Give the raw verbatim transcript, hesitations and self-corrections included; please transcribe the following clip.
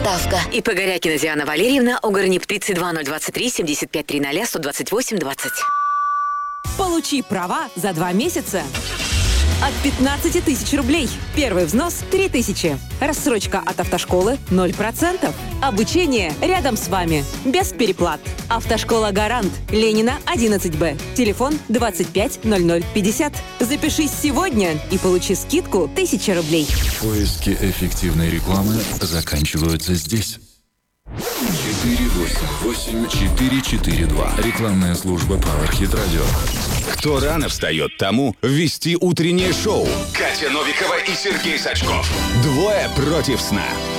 Ставка. И Погорякина Диана Валерьевна, Угорнип тридцать два ноль двадцать три семьдесят пять тридцать сто двадцать восемь двадцать. Получи права за два месяца от пятнадцати тысяч рублей. Первый взнос – три тысячи. Рассрочка от автошколы – ноль процентов. Обучение рядом с вами. Без переплат. Автошкола «Гарант». Ленина, одиннадцать Б. Телефон двадцать пять ноль ноль пятьдесят. Запишись сегодня и получи скидку тысяча рублей. Поиски эффективной рекламы заканчиваются здесь. четыре восемь восемь четыре четыре два. Рекламная служба PowerHit Radio. Кто рано встает, тому вести утреннее шоу. Катя Новикова и Сергей Сачков. Двое против сна.